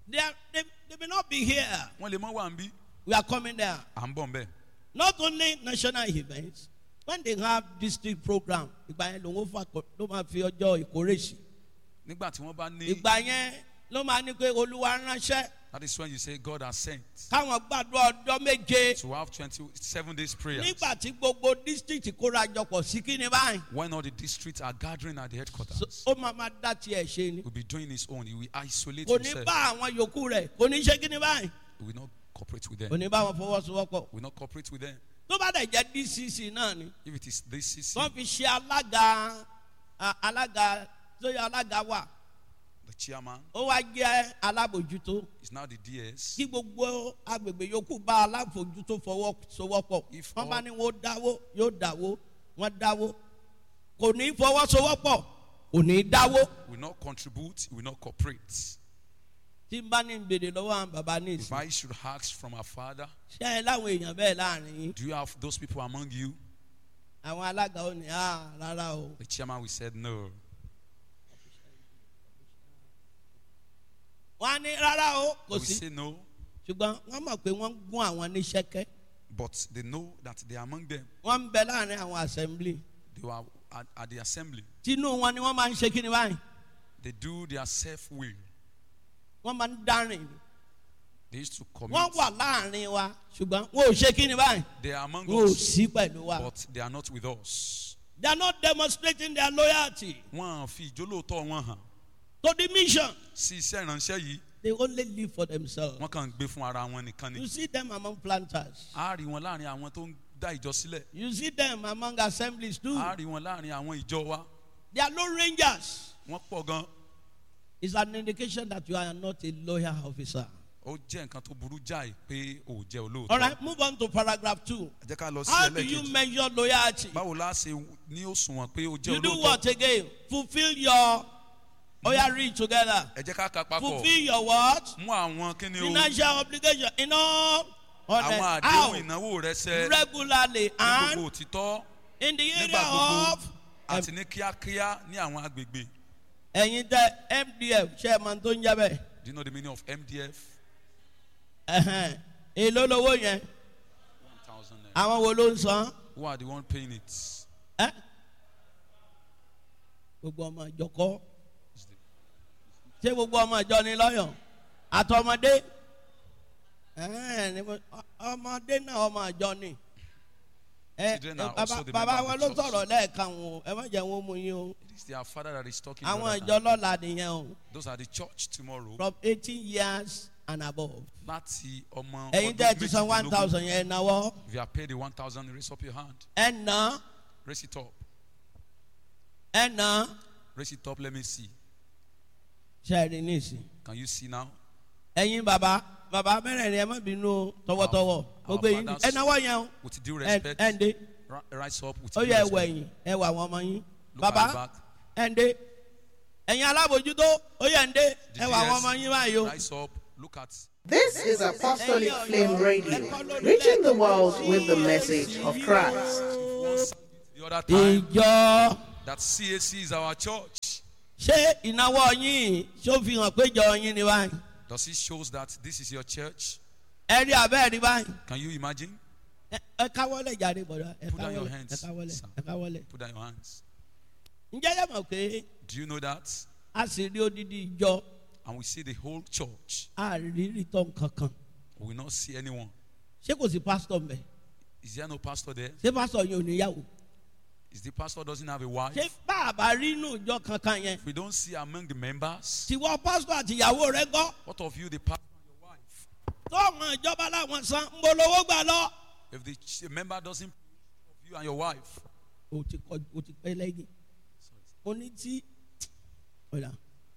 They may not be here. Wọ́n lè mọ́ wà ń bí. We are coming there. À ń bọ̀ ń bẹ̀. Not only national events, when they have district program, ìgbà yẹn ló máa fi ọjọ́ ìkórè sí. Nígbà tí wọ́n bá ní. Ìgbà yẹn ló máa ní pé Olúwa ránṣẹ́. That is when you say God has sent. Káwọn gbàdúrà ọjọ́ méje. To have 27 days prayers. Nígbà tí gbogbo district kóra jọpọ̀ sí kí ni báyìí. When all the districts are gathering at the headquarters. Ó máa dá tiẹ̀ ṣe ni. He will be doing his own. He will isolate Kò ní himself. bá àwọn yòókù rẹ̀, kò ní ṣe kí ni báyìí. He will not cooperate with them. Kò ní bá wọn fọwọ́sowọ́pọ̀. He will not cooperate with them. Tó bá dẹ̀ jẹ́ DCC náà ni. If it is this CC, Wọ́n fi ṣe alága wà. the chairman Ó wá jẹ́ alábòjútó. is now the DS. Kí gbogbo agbègbè yòókù bá alábòjútó fọwọ́sowọ́pọ̀. If Wọ́n bá all- ní wọ́n dáwó, yóò dáwó. Wọ́n dáwó. Kò ní fọwọ́sowọ́pọ̀. Kò ní dáwó. Will not contribute. He will not cooperate. Tí n bá ní gbèdè lọ́wọ́ àwọn bàbá ní If ìsìn. I should ask from our father, Ṣé ẹ láwọn èèyàn bẹ́ẹ̀ láàrin yín? do you have those people among you? Àwọn alága ò ní rárá o. The chairman will say no. Wọ́n á ní rárá o, They kò will sí. say no. Ṣùgbọ́n wọ́n mọ̀ pé wọ́n gún àwọn ní ṣẹ́kẹ́. But they know that they are among them. Wọ́n ń bẹ láàrin àwọn assembly. They were at the assembly. Tinú wọn ni wọ́n máa ń ṣe kí ni báyìí. They do their self-will. Wọ́n máa ń dárìn. They used to commit. Wọ́n wà láàrin wa ṣùgbọ́n wọn ò ṣe kí ni báyìí. They are among Wọn ò us, sí pẹ̀lú wa. but they are not with us. They are not demonstrating their loyalty Wọ́n fi ìjólóòtọ́ wọn hàn to the mission. sí iṣẹ́ ìránṣẹ́ yìí. They only live for themselves. Wọ́n kàn ń gbé fún ara wọn nìkan You ni. see them among planters. A rí wọn láàrin àwọn tó ń dá ìjọ sílẹ̀. You see them among assemblies too. A rí wọn láàrin àwọn ìjọ wa. They are lone rangers. Wọ́n pọ̀ gan. It's an indication that you are not a loyal officer. Ó jẹ́ nǹkan tó burú jáì pé ò jẹ́ olóòótọ́. All right, move on to paragraph 2. Ẹ jẹ́ ká lọ sí How do you ẹlẹ́kejì. measure loyalty? Báwo la ṣe ní òṣùwọ̀n pé ó jẹ́ You do olóòótọ́? what again? Fulfill your. Oh, yeah, read together. Ẹ jẹ́ ká kà papọ̀. Fulfill your what? Mú àwọn kíni o. Financial obligation in all Àwọn how àdéhùn ìnáwó rẹ ṣẹ. regularly Ní and gbogbo òtítọ́. in the Nígbà area gbogbo. of Àti ní kíákíá ní àwọn agbègbè. ẹ̀yin tẹ MDF chairman tó ń jẹ́ bẹ́ẹ̀. Do you know the meaning of MDF? Èló lówó yẹn? 1,000 naira. Àwọn wo ló ń san? Who are the one paying it? Ẹ́? Gbogbo ọmọ ìjọ kọ́. Ṣé gbogbo ọmọ ìjọ ni lọ́yọ̀? Àtọmọdé? Ọmọdé náà ọmọ ìjọ ni. Children are also the Bàbá members wọn of ló the sọ̀rọ̀ church. lẹ́ẹ̀kan o, ẹ má jẹ́ wọn mú yín o. It is their father that is talking. Àwọn brother. ìjọ lọ́la nìyẹn o. Those are the church tomorrow. From 18 years and above. Láti ọmọ Ẹ̀yin tẹ́ ẹ ti san 1,000 yẹn náwó. If you are paid the 1,000, raise up your hand. Ẹ nà. Raise it up. Ẹ nà. Raise it up. Let me see. Ṣé ẹ rí nísìn? Can you see now? Ẹ̀yin bàbá mẹ́rẹ̀ẹ̀rin ẹ má bínú tọwọ́tọwọ́. Gbogbo yín ẹ náwó yẹn o. With due Ẹ respect, ǹdé. rise up with Ó due yẹ ẹwọ respect. ẹ̀yìn ẹ wà àwọn ọmọ yín. Look at the Bàbá back. ǹdé. Ẹ̀yin alábòjútó ó yẹ ǹdé The ẹ wà àwọn DS, ọmọ yín báyìí o. rise up. Look at. This is Apostolic Flame Radio, reaching the world with the message of Christ. The other time Ìjọ that CAC is our church. ṣé ìnáwó yín ṣó fi hàn pé ìjọ yín ni báyìí? Does it shows that this is your church? Ẹ rí abẹ́ rí báyìí. Can you imagine? Ẹ káwọ́lẹ̀ jàre bọ̀dọ̀ ẹ Put down your káwọ́lẹ̀ hands, ẹ káwọ́lẹ̀ sir. ẹ káwọ́lẹ̀. Put down your hands. Ǹjẹ́ yẹ mọ̀ pé Do you know that? a sì rí odidi ìjọ And we see the whole church. àrírí tán kankan. We will not see anyone. Ṣé kò sí pásítọ̀ mbẹ̀? Is there no pastor there? Ṣé pásítọ̀ yẹn ò níyàwó? Is the pastor doesn't have a wife? Ṣé bàbá rí inú ìjọ kankan yẹn? If we don't see among the members, Tiwọ́ pásítọ̀ àti ìyàwó rẹ̀ gọ́. what of you, the pastor and your wife? Tọ́ọ̀mù ìjọba làwọn san ń bolówó gbà lọ. If the member doesn't pay of you and your wife, O ti pẹ́ lẹ́yìn. Mo ní tí ọ̀dà.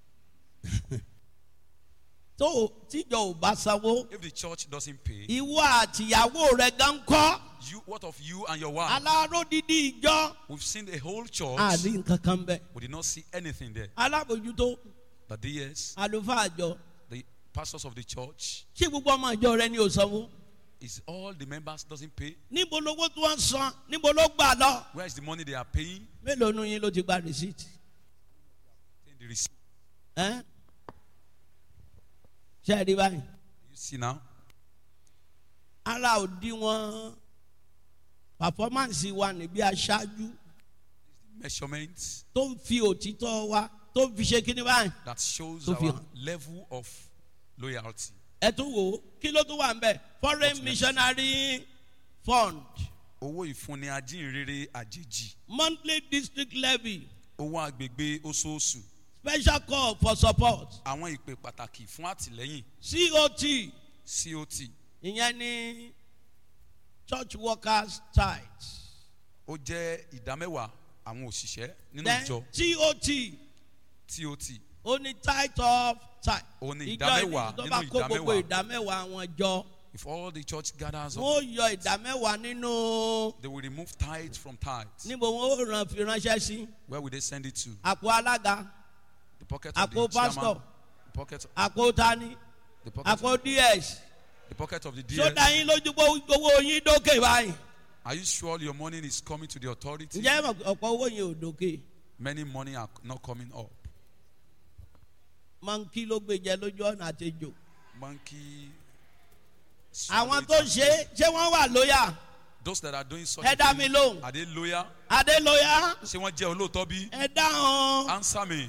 Tíjọ ò bá sanwó. if the church doesn't pay, Ìwọ àti ìyàwó rẹ̀ gan kọ́. what of you and your wife? Aláró dídí ìjọ. We've seen the whole church. Àrí nǹkan kan bẹ̀. We did not see anything there. Alábòjútó. The DS, Àlùfáà àjọ. the pastors of the church, Ṣé gbogbo ọmọ ìjọ rẹ ni ò sanwó? is all the members doesn't pay? Níbo lówó tí wọ́n san? Níbo ló gbà lọ? Where is the money they are paying? Mélòó nu yín ló ti gba rìsíìtì? The receipt. Ẹ́ ṣe é rí báyìí. You see now? Ara òdiwọ̀n performance wa níbi aṣáájú Measurements tó ń fi òtítọ́ wa tó ń fi ṣe kíní báyìí. that shows So our feel- level of loyalty. Ẹ tún wò ó kí ló tún wà ń bẹ̀ foreign What's next? missionary fund Owó ìfúnni ajínrere àjèjì. monthly district levy Owó agbègbè oṣooṣù. special call for support Àwọn ìpè pàtàkì fún àtìlẹ́yìn. COT COT. ìyẹn ni church workers tithe Ó jẹ́ ìdámẹ́wàá àwọn òṣìṣẹ́ nínú then ìjọ. TOT TOT. ó ní tithe of tithe Ó ní ìjọ ìdámẹ́wàá ìdí tó nínú bá kó gbogbo ìdámẹ́wàá. ìdámẹ́wàá wọn jọ If all the church gathers up, wọn ó yọ ìdámẹ́wàá nínú they will remove tithes from tithes. níbo wọn ó fi ránṣẹ́ sí Where will they send it to? àpò alága The pocket of àpò the chairman. pastor The pocket, àpò tani the pocket, àpò DS the pocket of the DS. sódà yín lójú owó yín dókè báyìí Are you sure your money is coming to the authority? ǹjẹ́ ọ̀pọ̀ owó yín ò dókè Many money are not coming up. mọ̀nkí ló gbé jẹ lójú ọ̀nà àtẹjọ Monkey. àwọn swallow tó it ṣe and- ṣé wọ́n wà lóyà Those that are doing such ẹ a dá mi thing, lóhùn are they loyal? adé lóyà Ṣé wọ́n jẹ́ olóòótọ́ bí? ẹ dáhùn Answer me.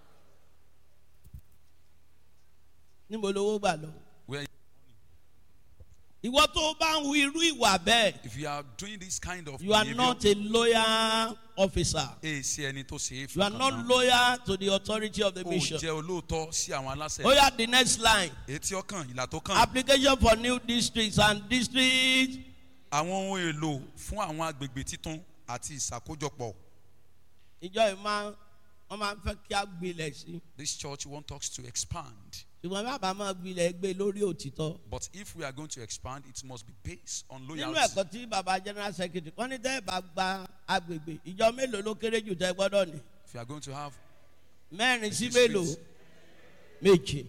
níbo lówó gbà lọ. Where, ìwọ tó bá ń hu irú ìwà bẹ́ẹ̀ if you are doing this kind of you are behavior, not a loyal officer ṣe ẹni tó ṣe é you are fún not loyal to the authority of the Ó mission. jẹ́ olóòótọ́ sí àwọn aláṣẹ. ó yá the next line Etí ọkàn, ìlà tó kàn. application for new districts and districts Àwọn ohun èlò fún àwọn agbègbè títún àti ìṣàkójọpọ̀. ìjọ yìí wọ́n máa ń fẹ́ kí a gbilẹ̀ sí This church wants us to expand. ṣùgbọ́n bàbá máa gbilẹ̀ gbé lórí òtítọ́. But if we are going to expand, it must be based on nínú loyalty. ẹ̀kọ́ tí bàbá general secretary wọ́n ní tẹ́ ẹ bá gba agbègbè ìjọ mélòó ló kéré jù tẹ́ gbọ́dọ̀ ní If you are going to have mẹ́rin sí districts, mélòó méje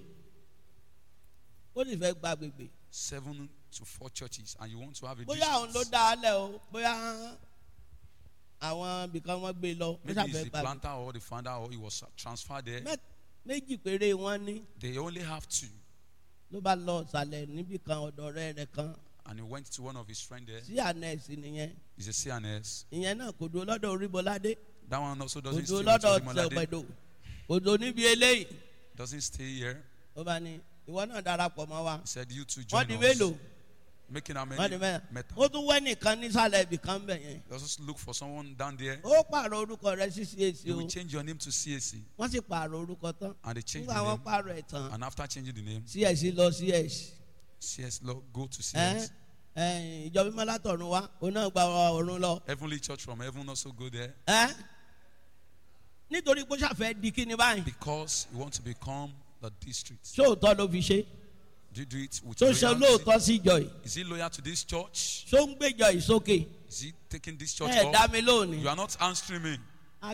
ó sì fẹ́ gba agbègbè 7 to 4 churches and you want to have a bóyá òun ló district, dá a lẹ̀ o bóyá àwọn ibìkan wọ́n gbé lọ ó maybe it's ṣàfẹ́ the gba agbègbè. planter or the founder or he was transferred there. Méjì péré wọ́n ní They only have 2. ló bá lọ ọ̀sàlẹ̀ níbì kan ọ̀dọ̀ ọ̀rẹ́ rẹ̀ kan And he went to one of his friends there. sí ànẹ́ẹ̀sì nìyẹn He's a CNS. ìyẹn náà kò dúró lọ́dọ̀ Oríbọládé That one also kò doesn't stay dúró with lọ́dọ̀ Orimolade. Ṣẹ̀gbẹ̀dọ̀ kò dúró níbi eléyìí Doesn't stay here. ó bá ní ìwọ náà darapọ̀ mọ́ wa He said, you two wọ́n join di us. mélòó Making how wọ́n many? di mẹ́ta Meta. ó tún wẹ́ nìkan nísàlẹ̀ ibì kan bẹ̀ yẹn Let's just look for someone down there. ó pààrọ̀ orúkọ rẹ̀ sí CAC You o will change your name to CAC. wọ́n sì pààrọ̀ orúkọ tán And they change nígbà the wọ́n name. pààrọ̀ ẹ̀ tán And after changing the name, CAC lọ CS CS Lord, go to ẹ́ CS. ìjọba mímọ́ látọ̀run wá òun náà gba ọ̀run lọ Heavenly Church from heaven also go there. ẹ́ nítorí pé ó ṣàfẹ́ di kíni báyìí Because you want to become the district. sóòótọ́ ló fi ṣe Do you do it with tó ṣe loyalty? lóòótọ́ sí ìjọ yìí Is he loyal to this church? tó ń gbéjọ yìí sókè Is he taking this church ẹ̀ dá up? mi lónìí You are not answering me.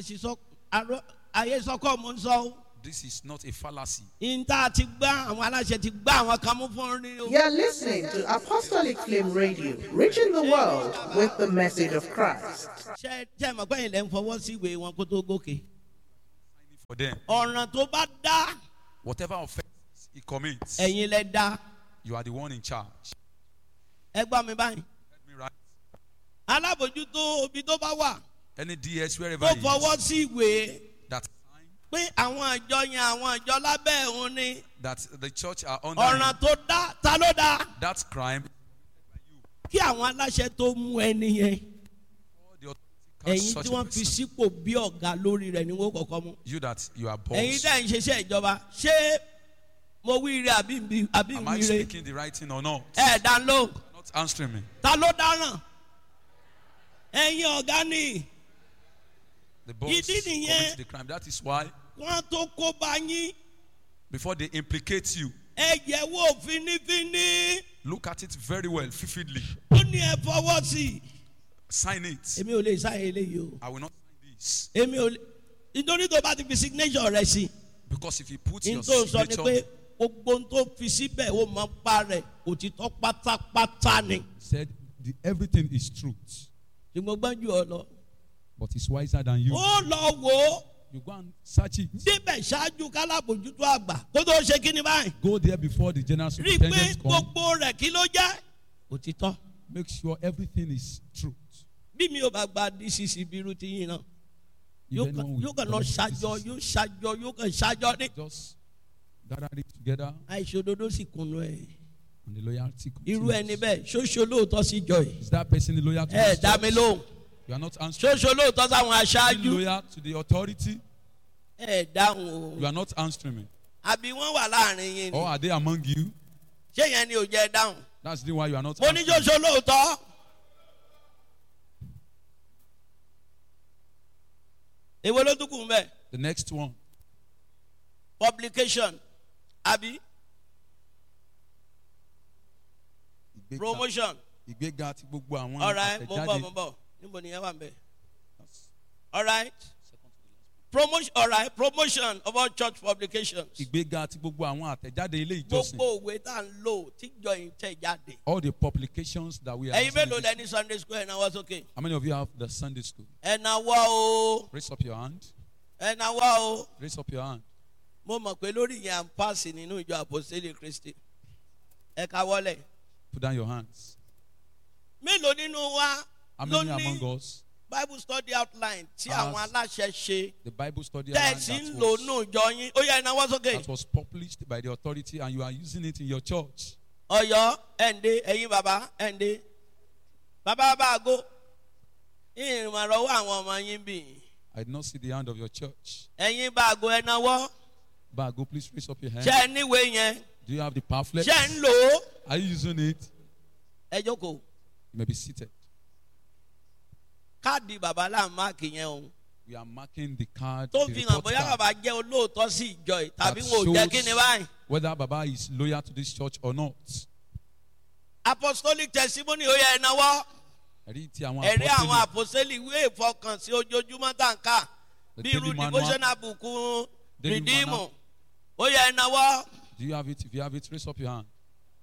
ayé sọkọ mo ń sọ ó This is not a fallacy. ìta ti gbá àwọn aláṣẹ ti gbá àwọn kan mú fún rí o. You're listening to Apostolic Flame Radio, reaching the world with the message of Christ. ṣe mọ̀ pé ilẹ̀ ń fọwọ́ sí ìwé wọn kó tó gòkè. For them, ọ̀ràn tó bá dá whatever offense he commits, ẹ̀yin lẹ dá you are the one in charge. ẹ gbọ́ mi báyìí. Let me write. alábòjútó obi tó bá wà Any DS wherever tó he fọwọ́ is, sí ìwé that sign pé àwọn àjọ yẹn àwọn àjọ lábẹ́ òun ni that the church are under ọ̀ràn him, tó dá ta ló dá that crime, kí àwọn aláṣẹ tó mú ẹni yẹn all the authority catch ẹ̀yin such tí a wọ́n fi person. sípò bí ọ̀gá lórí rẹ̀ ni wọ́n kọ́kọ́ mú. You that you are ẹ̀yin boss. dẹ́ ń ṣiṣẹ́ ìjọba ṣé mo wí ire àbí Am I mi ire speaking the right thing or not? ẹ̀ dá ló Not answering me. ta ló dáràn ẹ̀yin ọ̀gá ni The boss Ìdí nìyẹn. commits the crime. That is why wọ́n tó kó bá yín before they implicate you, ẹ yẹ̀ wò fínífíní look at it very well, vividly. ó ní ẹ fọwọ́ sí i. Sign it. èmi ò lè sáyé eléyìí o I will not sign this. èmi ò lè nítorí tó bá ti fi signature rẹ sí Because if you put i your n tó sọ ni pé signature, gbogbo n tó fi síbẹ̀ ó máa ń pa rẹ̀ òtítọ́ pátápátá ni. said everything is truth, ṣùgbọ́n gbọ́n jù ọ lọ. but he's wiser than you. ó lọ wò ó You go and search it. débẹ̀ ṣáájú kálábòjútó àgbà kó tó ṣe kí ni báyìí. Go there before the general rí i pé superintendent comes. gbogbo rẹ̀ kí ló jẹ́ òtítọ́. Make sure everything is truth. bí mi ò bá gba DCC bírú ti yín náà If anyone will yóò kàn lọ collect ṣàjọ this, yóò ṣàjọ yóò kàn ṣàjọ ní. just gather it together àìṣòdodo sì kunu ẹ̀. and the loyalty irú ẹni continues. bẹ́ẹ̀ ṣoṣo lóòótọ́ sí jọ yìí. Is that person loyal to ẹ this dá mi church? lóhùn. You are not answering. ṣoṣo lóòótọ́ sáwọn Being aṣáájú. loyal to the authority. ẹ dáhùn o. You are not answering me. àbí wọ́n wà láàrin yín Or ni. are they among you? ṣé yẹn ni ò jẹ́ dáhùn. That's the why you are not mo ní answering. ṣoṣo lóòótọ́. èwo ló tún kù ń bẹ̀. The next one. publication àbí Ìgbéga- promotion. Ìgbéga ti gbogbo àwọn alright mo bọ̀ àtẹ̀jáde. mo bọ̀ níbo nìyẹn wà ń bẹ̀. alright promotion alright promotion of all church publications. Ìgbéga ti gbogbo àwọn àtẹ̀jáde ilé ìjọsìn. gbogbo òwe tá à ń lò tíjọ yìí tẹ̀ jáde. All the publications that we are ẹ̀yin using in mélòó this- lẹ ní Sunday school ẹ̀ náwó sókè. How many of you have the Sunday school? ẹ̀ náwó o Raise up your hand. ẹ̀ náwó o. Raise up your hand. mo mọ̀ pé lórí yẹn à ń pàṣẹ nínú ìjọ àpòsílẹ̀ Kristi. ẹ káwọ́lẹ̀. Put down your hands. mélòó nínú wa How ló many ní among us? Bible study outline tí As àwọn aláṣẹ ṣe The Bible study tẹ̀sí ń lò nù ìjọ yín ó yẹ ẹ̀ náwó sókè. that was published by the authority and you are using it in your church. Ọ̀yọ́ ẹ̀ǹdé ẹ̀yin bàbá ẹ̀ǹdé bàbá bàgó ìrìnàrọ̀wọ́ àwọn ọmọ yín bì I did not see the hand of your church. ẹ̀yin bàgó ẹ̀ náwó Bago, please raise up your hand. ṣe ẹ níwèé yẹn Do you have the pamphlet? ṣe ẹ ń lò ó Are you using it? ẹ jókòó You may be seated. káàdì bàbá là ń máàkì yẹn o We are marking the card. tó the fi hàn report bóyá card bàbá jẹ́ olóòótọ́ sí ìjọ yìí that tàbí wọn ò jẹ́ kí ni báyìí. shows whether Baba is loyal to this church or not. Apostolic testimony ó yẹ ẹ náwó Ẹ̀rí ti àwọn ẹ̀rí àwọn apostoli, àpòsílẹ̀ ìwé ìfọkànsí ojoojúmọ́ tá n ká the bí daily irú manual. devotional book Daily rìdíìmù manual. ó yẹ ẹ náwó Do you have it? If you have it, raise up your hand.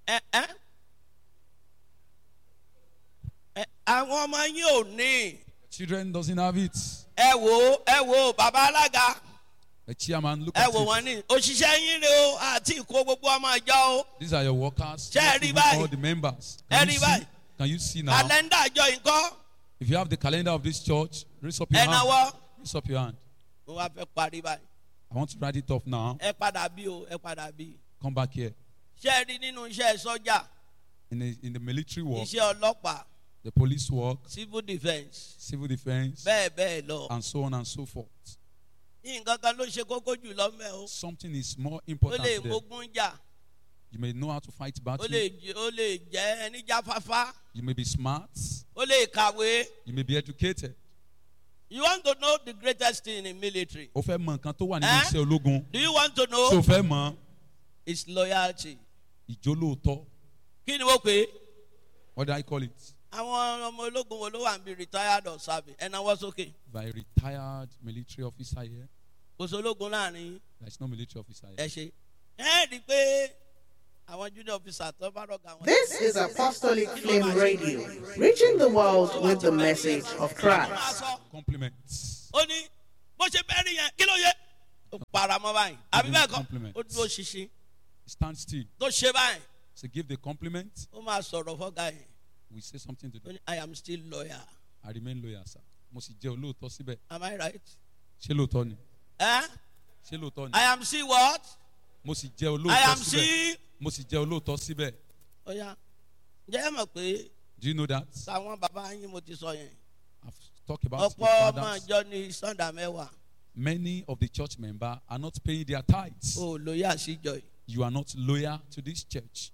àwọn ọmọ yín ò ní. Children doesn't have it. ẹ wò bàbá alága The chairman, look ẹ at wò it. wọn ní òṣìṣẹ́ yín rè o àti ìkó gbogbo ọmọ ìjọ o These are your workers. Ṣé ẹ not rí even báyìí? all the members. Ẹ Can rí you see? báyìí? Can you see now? kàlẹ́ndà ìjọ yìí kọ́ If you have the calendar of this church, raise up your ẹ hand. náwó Raise up your hand. mo wá fẹ́ parí báyìí I want to write it off now. ẹ padà bí o ẹ padà bí Come back here. ṣé ẹ rí nínú iṣẹ́ sọ́jà In the military work, iṣẹ́ ọlọ́pàá the police work, civil defence civil defense, bẹ́ẹ̀ bẹ́ẹ̀ lọ and so on and so forth. nǹkan kan ló ṣe kókó jù lọ́mẹ́ o Something is more ó important lè there. mógún jà You may know how to fight ó battle. lè jẹ́ ẹni jáfáfá You may be smart. ó lè kàwé. You may be educated. You want to know the greatest thing in military? O fẹ́ mọ nǹkan tó wà nínú Eh? iṣẹ́ ológun. Do you want to Ṣé o know? fẹ́ mọ It's loyalty. ìjólóòtọ́? Kí ni wọ́n pè é? What do I call it? Àwọn ọmọ ológun wo ló wà ń bí retired or serving? Ẹ náwó sókè. By a retired military officer here. Kò sí ológun láàrin There is no military officer ẹ here. ṣe. Ẹ rí i pé àwọn junior officer tó bá rọ̀gà wọn. This is Apostolic Flame Radio, reaching the world with the message of Christ. Compliments. Ó ní bó ṣe bẹ́ẹ̀ rí yẹn kí ló yẹ? Ó para mọ́ báyìí. Àbí bẹ́ẹ̀ kọ́? Compliment. Ó dúró ṣinṣin. Stand still. Tó ṣe báyìí. So give the compliment. Ó máa sọ̀rọ̀ fọ́gà yẹn. We say something to Ó them. ní I am still loyal. I remain loyal, sir. Mo sì jẹ́ olóòótọ́ síbẹ̀. Am I right? Ṣé lóòótọ́ ni? Eh? Ṣé lóòótọ́ ni? I am still what? Mo sì jẹ́ I olóòótọ́ am síbẹ̀. still. Mo sì jẹ́ olóòótọ́ síbẹ̀. Ó yá. Ǹjẹ́ ẹ mọ̀ pé Do you know that? táwọn bàbá yín mo ti sọ yẹn? I've talked about the Ọ̀pọ̀ ọmọ fathers. ìjọ ní Sunday mẹ́wàá. Many of the church members are not paying their tithes. O lóyè àṣìjọ yìí. You are not loyal to this church.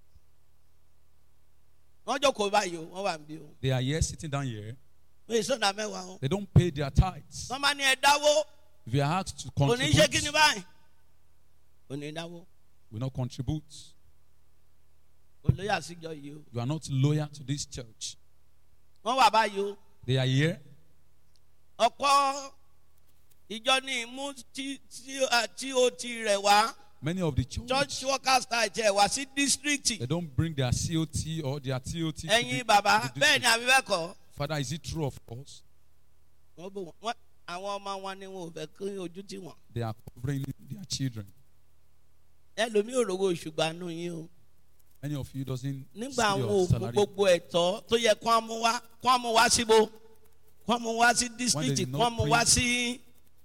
Wọ́n jókòó báyìí o, wọ́n wà níbí o. They are here sitting down here. Ní Sunday mẹ́wàá o. They don't pay their tithes. Wọ́n máa ní ẹ dáwó. If you are asked to Kò ní ṣe kí ni contribute, báyìí? Kò ní dáwó. will not contribute. Kò lóyè àṣìjọ yìí o. You are not loyal to this church. Wọ́n wà báyìí o. They are here. Ọ̀pọ̀ ìjọ ní ìmú TOT rẹ̀ wá. Many of the Church church, workers ta ẹ̀jẹ̀ wá sí district. they don't bring their COT or their TOT. to Ẹ̀yin the- bàbá to the bẹ́ẹ̀ ni district. àbí bẹ́ẹ̀ kọ́. Father, is it true of us? Wọ́n bò wọ́n àwọn ọmọ wọn ni wọn ò fẹ́ kí ojú tì wọ́n. They are covering their children. ẹlòmíì ò rówó ṣùgbọ́n àánú yín o. Any of you doesn't see nígbà àwọn your òkú salary. gbogbo ẹ̀tọ́ tó yẹ kó mú wá síbo kó mú wá sí district did not kó mú bring- wá sí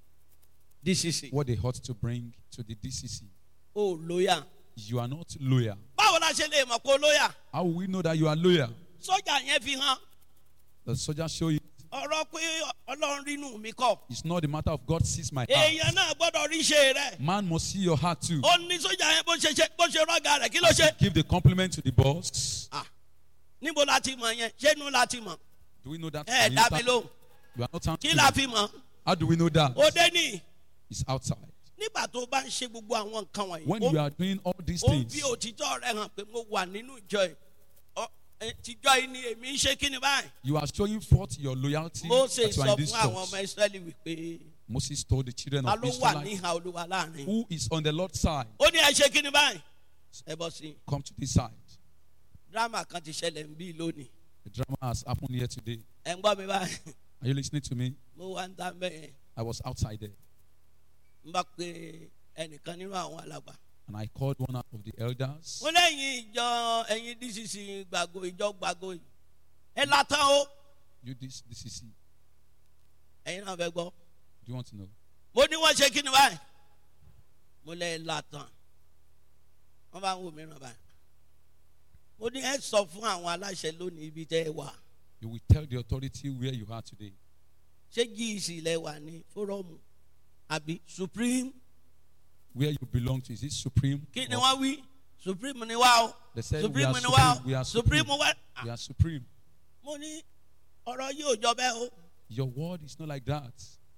DCC. What they ought to bring to the DCC. o lóyà. You are not loyal. báwo la ṣe lè mọ̀ kó lóyà. How will we know that you are loyal? sójà yẹn fi hàn The soldiers show you ọ̀rọ̀ pé ọlọ́run rínú mi kọ́. it's not the matter of God sees my heart. èèyàn náà gbọ́dọ̀ rí iṣẹ́ rẹ̀. Man must see your heart too. ó ní sójà yẹn bó ṣe rọ́gà rẹ̀ kí ló ṣe. Give the compliment to the boss. níbo la ti mọ̀ yẹn ṣé inú la ti mọ̀. Do we know that? ẹ dá mi lóhùn You are not kí la answering. fi mọ̀. How do we know that? ó dé ní. It's outside. nígbà tó bá ń ṣe gbogbo àwọn nǹkan wọ̀nyí. When you are doing all these ó ń things, fi òtítọ́ rẹ̀ hàn pé mo wà nínú ìjọ yìí. Tìjọ́ yìí ni èmi ń ṣe kí ni báyìí. you are showing forth your loyalty Mose that you are sọ in this fún àwọn ọmọ church. Ísírẹ́lì wípé Moses told the children ta of ló wà Israel, níhà olúwa láàrin. who is on the Lord's side, ó ní ẹ ṣe kí ni báyìí. ẹ bọ́ sí i. come to this side. dírámà kan ti ṣẹlẹ̀ ń bí lónìí. The drama has happened here today. ẹ ń gbọ́ mi báyìí. Are you listening to me? mo wá ń dá mẹ́yẹn. I was outside there n bá pe ẹnìkan nínú àwọn alàgbà. and I called one out of the elders. mo lẹ́yìn ìjọ ẹ̀yin DCC gbàgbó ìjọ gbàgbó yìí. ẹ látàn o. You this DCC. ẹ̀yin náà fẹ́ gbọ́. Do you want to know? mo ní wọ́n ṣe kí ni báyìí. mo lẹ́ látàn. wọ́n bá ń wò mí ràn báyìí. mo ní ẹ sọ fún àwọn aláṣẹ lónìí ibi tẹ́ ẹ wà. You will tell the authority where you are today. ṣé GEC lẹ wà ní fórọ́ọ̀mù àbí Supreme. Where you belong to. Is it Supreme? kí ni or- wọ́n wí Supreme ni wá o. They said Supreme we are ni wá Supreme. We o. are Supreme Supreme. wá. We are Supreme. mo ní ọ̀rọ̀ yìí ò jọ bẹ́ẹ̀ o. Your word is not like that.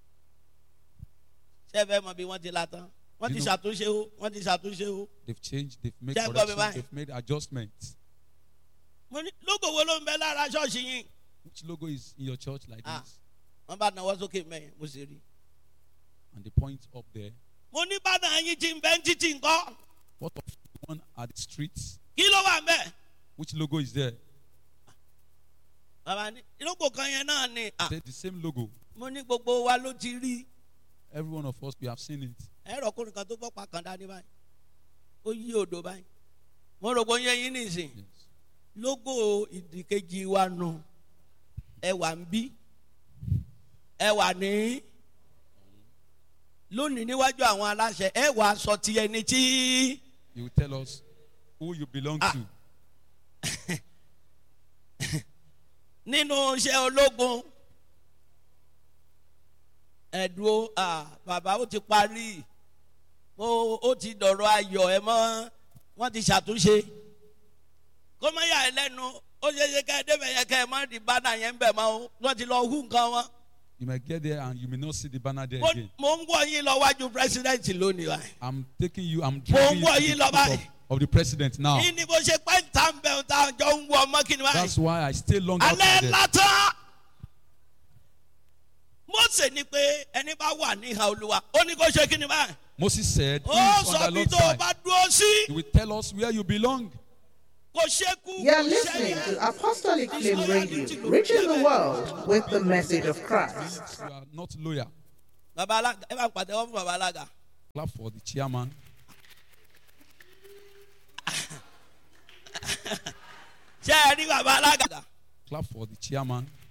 ṣé ẹ fẹ́ mọ bí wọ́n ti la tán. wọ́n ti You know- ṣàtúnṣe o. wọ́n ti ṣàtúnṣe o. They've changed. They've made Jẹ́ gbọ́ mi corrections. báyìí. They've made adjustments. mo ní lógo wo ló ń bẹ lára ṣọ́ọ̀ṣì yín. Which logo is in your church like Ah. this? wọ́n bá nawọ́ sókè mẹ́yìn mo sì rí. And the point up there. mo ní bánà yín ti ń bẹ́ ń títì ńkọ́. What of the one at the streets? kí ló wà ń bẹ̀. Which logo is there? bàbá ní lógo kan yẹn náà ni. The same logo. mo ní gbogbo wa ló ti rí. Every one of us, we have seen it. ẹ̀rọ ọkùnrin kan tó gbọ́ pa kan dání báyìí. ó yí odò báyìí. mo rò pé ó yẹ yín nìsín. Yes. lógo ìdìkejì wa nù. ẹ wà ń bí. ẹ wà ní. lónìí níwájú àwọn aláṣẹ ẹ wà sọ ti ẹni tí. You will tell us who you belong to. nínú iṣẹ́ ológun ẹ̀dùn bàbá ó ti parí ó ti dọ̀rọ̀ ayọ̀ ẹ mọ́ wọ́n ti ṣàtúnṣe kó má yà ẹ́ lẹ́nu ó ṣe ṣe ká ẹ débẹ̀ yẹ ká ẹ má di bánà yẹn ń bẹ̀ mọ́ wọ́n ti lọ hú nǹkan wọn. You might get there and you may not see the banner there mo again. ń wọ̀ yín lọ wájú president lónìí wa. I'm taking you, I'm dragging you wọ̀ to yín the lọ foot báyìí. of the president now. yín ni mo ṣe pẹ́ ń ta ń bẹ̀ ń ta jọ ń wọ ọmọ kí ni That's báyìí. why I stay long outside alẹ́ there. látàn. Mósè ní pé ẹni bá wà ní ìhà olúwa ó ní kó ṣe kí ni báyìí. Moses said, who ó is on sọ the bí Lord's tó o side? bá dúró sí. He will tell us where you belong. kò ṣekú. You're listening to Apostolic Flame Radio, reaching the world with the message of Christ. You are not loyal. bàbá alága ẹ bá ń pàtẹ́wọ́ fún bàbá alága. Clap for the chairman. ṣé ẹ rí bàbá alága. Clap for the chairman.